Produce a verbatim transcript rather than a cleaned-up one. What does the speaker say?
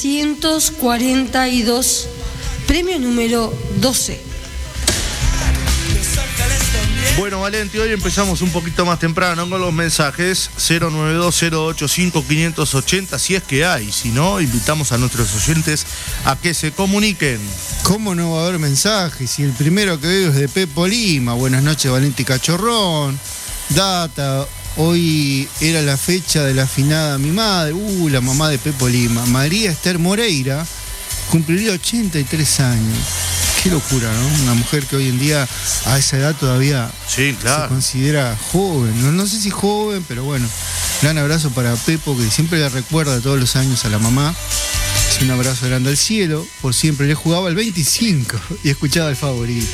trescientos cuarenta y dos, premio número doce. Bueno, Valenti, hoy empezamos un poquito más temprano con los mensajes cero nueve dos cero ocho cinco cinco ocho cero, si es que hay. Si no, invitamos a nuestros oyentes a que se comuniquen. ¿Cómo no va a haber mensajes? Y el primero que veo es de Pepo Lima. Buenas noches, Valenti Cachorrón. Data, hoy era la fecha de la afinada mi madre. Uh, la mamá de Pepo Lima. María Esther Moreira cumpliría ochenta y tres años. Qué locura, ¿no? Una mujer que hoy en día a esa edad todavía sí, claro, se considera joven. No, no sé si joven, pero bueno. Gran abrazo para Pepo, que siempre le recuerda todos los años a la mamá. Un abrazo grande al cielo. Por siempre le jugaba el veinticinco y escuchaba el favorito.